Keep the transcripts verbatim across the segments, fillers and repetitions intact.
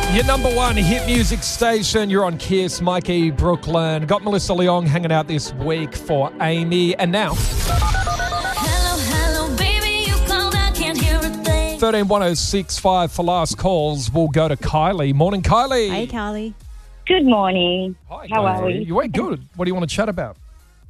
Your number one hit music station. You're on Kiss, Mikey, Brooklyn. Got Melissa Leong hanging out this week for Amy. And now, Hello, hello, baby, you called, I can't hear a thing. thirteen one oh six five for last calls. We'll go to Kylie. Morning, Kylie. Hey, Carly. Good morning. Hi, How are Kylie. we? You ain't good. What do you want to chat about?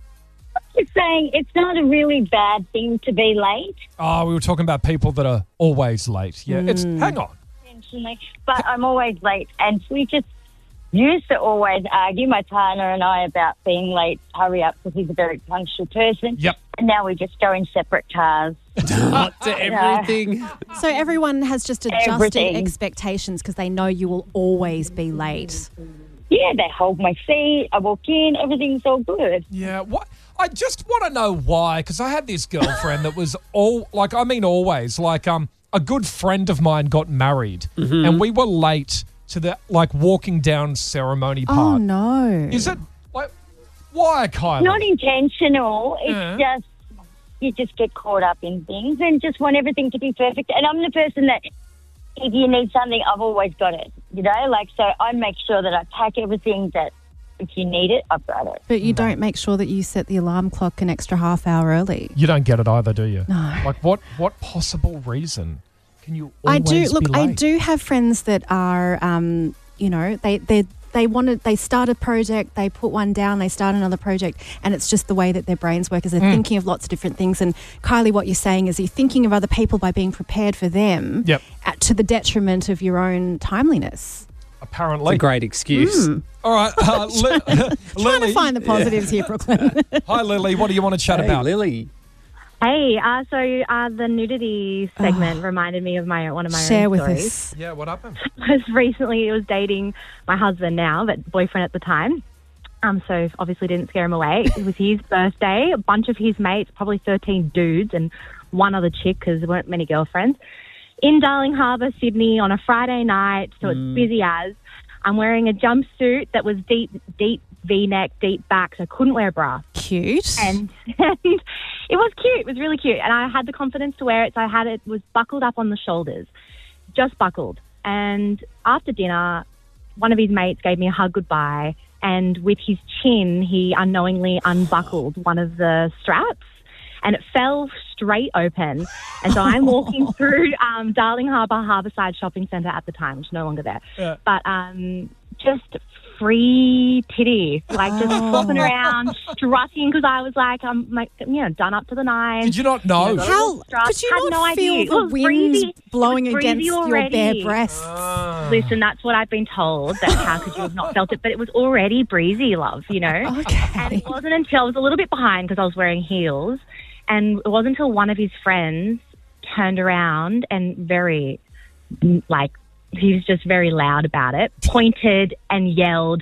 Just saying, it's not a really bad thing to be late, Oh, we were talking about people that are always late. Yeah, it's hang on. intentionally, but I'm always late. And we just used to always argue, my partner and I, about being late. Hurry up, because he's a very punctual person. Yep. And now we just go in separate cars. to everything. So everyone has just adjusted Everything. expectations because they know you will always be late. Yeah, they hold my seat. I walk in, everything's all good. Yeah, what? I just want to know why, because I had this girlfriend that was all like, I mean, always like, um, a good friend of mine got married, and we were late to the like walking down ceremony Oh, part. no. Is it like why, Kylie? Not intentional. It's Yeah. just, you just get caught up in things and just want everything to be perfect. And I'm the person that, if you need something, I've always got it, you know? Like, so I make sure that I pack everything that if you need it, I've got it. But you don't make sure that you set the alarm clock an extra half hour early. You don't get it either, do you? No. Like what? What possible reason can you always I do. Look, be I late? do have friends that are, um, you know, they they they wanted they start a project, they put one down, they start another project, and it's just the way that their brains work. Is they're thinking of lots of different things. And Kylie, what you're saying is you're thinking of other people by being prepared for them, Yep. at, to the detriment of your own timeliness. Apparently. A great excuse. All right, uh, Li- Trying Lily. to find the positives here, Brooklyn. Hi, Lily. What do you want to chat Hey, about? Lily. Hey, uh, so uh, the nudity segment reminded me of my one of my Share own with stories. us. Yeah, what happened? Because recently I was dating my husband now, but boyfriend at the time. Um, so obviously didn't scare him away. It was his birthday. A bunch of his mates, probably thirteen dudes, and one other chick because there weren't many girlfriends, in Darling Harbour, Sydney, on a Friday night. So it's busy as. I'm wearing a jumpsuit that was deep, deep V-neck, deep back, so I couldn't wear a bra. Cute. And, and it was cute. It was really cute. And I had the confidence to wear it, so I had it was buckled up on the shoulders, just buckled. And after dinner, one of his mates gave me a hug goodbye, and with his chin, he unknowingly unbuckled one of the straps, and it fell straight open. And so I'm walking through um, Darling Harbour, Harbourside Shopping Centre at the time, which is no longer there. Yeah. But um, just free titty, like just flopping around, strutting, because I was like, I'm like, you know, done up to the nines. Did you not know? You know, How strut. could you Had not no feel idea. the It was wind breezy. blowing It was breezy against your already. bare breasts? Ah. Listen, that's what I've been told. That how could you have not felt it? But it was already breezy, love, you know? And Okay. it wasn't until I was a little bit behind because I was wearing heels. And it wasn't until one of his friends turned around and very, like, he was just very loud about it, pointed and yelled,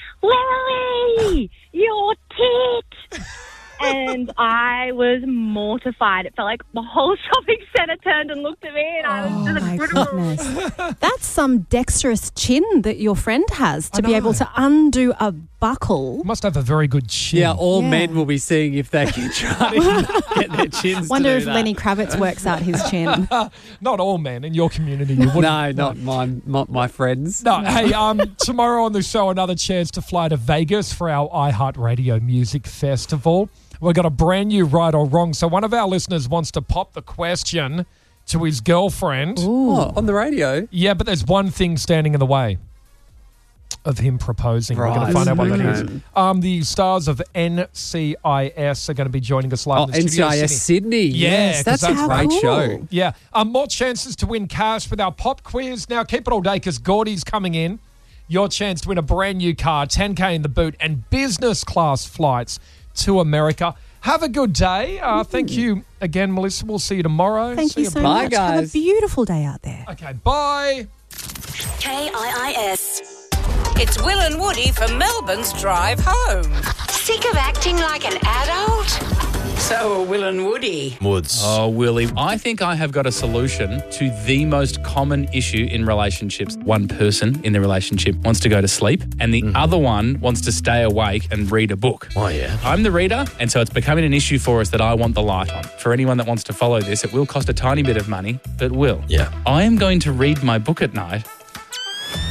Lily, your tit! And I was mortified. It felt like the whole shopping centre turned and looked at me, and I was Oh just my like, goodness. That's some dexterous chin that your friend has to I be able know. to undo a buckle. Must have a very good chin. Yeah, all Yeah. men will be seeing if they can try to get their chins Wonder to do if that. Lenny Kravitz works out his chin. Not all men in your community. You wouldn't. No, not mine, not my friends. No, hey, um, tomorrow on the show, another chance to fly to Vegas for our iHeartRadio Music Festival. We've got a brand new right or wrong. So one of our listeners wants to pop the question to his girlfriend. Oh, on the radio. Yeah, but there's one thing standing in the way of him proposing. We're going to Right. find out what that Okay. is. Um, the stars of N C I S are going to be joining us live Oh, in the studio. N C I S Sydney. Sydney. Yeah, Yes, 'cause that's a that's great cool. show. Yeah. Um, more chances to win cash with our pop quiz. Now, keep it all day because Gordy's coming in. Your chance to win a brand new car, ten K in the boot, and business class flights to America. Have a good day. Uh, thank you again, Melissa. We'll see you tomorrow. Thank See you so Bye, much. Have a guys. beautiful day out there. Okay, bye. K I I S. It's Will and Woody for Melbourne's Drive Home. Sick of acting like an adult? So, Will and Woody. Woods. Oh, Willie, I think I have got a solution to the most common issue in relationships. One person in the relationship wants to go to sleep and the other one wants to stay awake and read a book. Oh, yeah. I'm the reader, and so it's becoming an issue for us that I want the light on. For anyone that wants to follow this, it will cost a tiny bit of money, but will. Yeah. I am going to read my book at night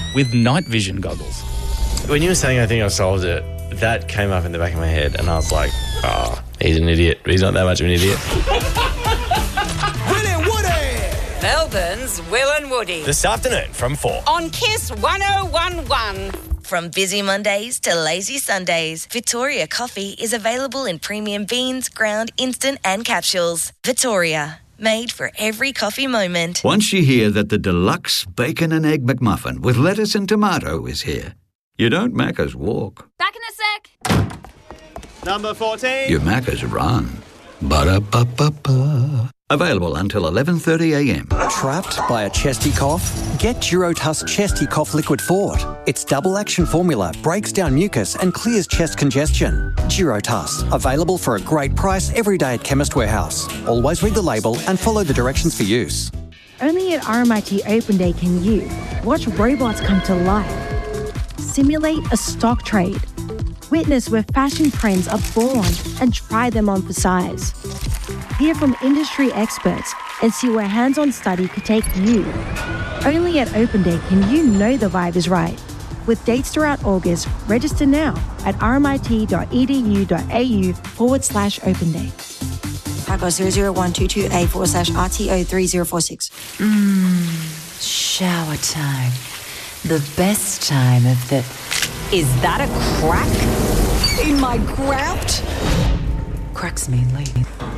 with night vision goggles. When you were saying I think I solved it, that came up in the back of my head and I was like, oh, he's an idiot. He's not that much of an idiot. Will and Woody. Melbourne's Will and Woody. This afternoon from four. On Kiss one oh one point one. From busy Mondays to lazy Sundays, Victoria Coffee is available in premium beans, ground, instant and capsules. Victoria, made for every coffee moment. Once you hear that the deluxe bacon and egg McMuffin with lettuce and tomato is here, you don't Macca's walk. Back in a sec. Number fourteen. You Macca's run. Ba-da-ba-ba-ba. Available until eleven thirty a m. Trapped by a chesty cough? Get Durotuss Chesty Cough Liquid Fort. Its double-action formula breaks down mucus and clears chest congestion. Durotuss, available for a great price every day at Chemist Warehouse. Always read the label and follow the directions for use. Only at R M I T Open Day can you watch robots come to life, simulate a stock trade, witness where fashion trends are born and try them on for size. Hear from industry experts and see where hands-on study could take you. Only at Open Day can you know the vibe is right. With dates throughout August, register now at rmit.edu.au forward slash Open Day. Typo zero zero one two two A forward slash R T O three zero four six. Mmm, shower time. The best time of the... Is that a crack in my grout? Cracks me late.